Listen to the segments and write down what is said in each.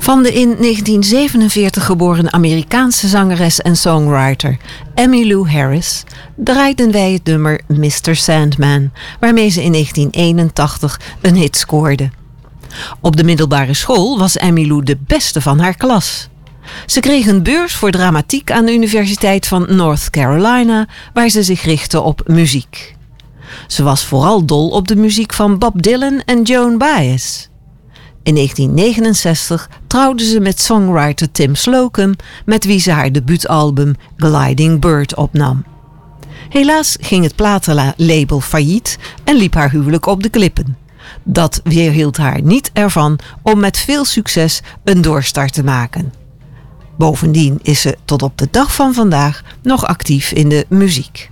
Van de in 1947 geboren Amerikaanse zangeres en songwriter Emmylou Harris draaiden wij het nummer Mr. Sandman, waarmee ze in 1981 een hit scoorde. Op de middelbare school was Emmylou de beste van haar klas. Ze kreeg een beurs voor dramatiek aan de Universiteit van North Carolina, waar ze zich richtte op muziek. Ze was vooral dol op de muziek van Bob Dylan en Joan Baez. In 1969 trouwde ze met songwriter Tim Slocum, met wie ze haar debuutalbum Gliding Bird opnam. Helaas ging het platenlabel failliet en liep haar huwelijk op de klippen. Dat weerhield haar niet ervan om met veel succes een doorstart te maken. Bovendien is ze tot op de dag van vandaag nog actief in de muziek.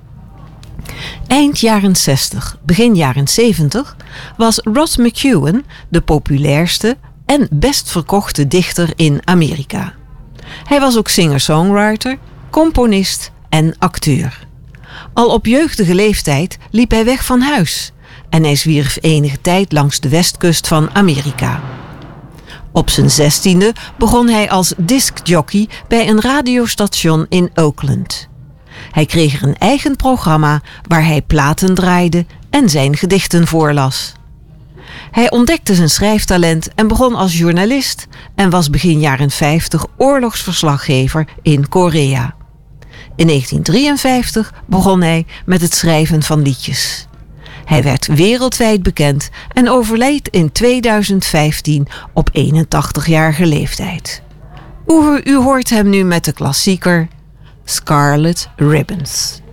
Eind jaren 60, begin jaren 70 was Rod McEwen de populairste en best verkochte dichter in Amerika. Hij was ook singer-songwriter, componist en acteur. Al op jeugdige leeftijd liep hij weg van huis en hij zwierf enige tijd langs de westkust van Amerika. Op zijn 16e begon hij als discjockey bij een radiostation in Oakland. Hij kreeg er een eigen programma waar hij platen draaide en zijn gedichten voorlas. Hij ontdekte zijn schrijftalent en begon als journalist en was begin jaren 50 oorlogsverslaggever in Korea. In 1953 begon hij met het schrijven van liedjes. Hij werd wereldwijd bekend en overleed in 2015 op 81-jarige leeftijd. U hoort hem nu met de klassieker Scarlet Ribbons.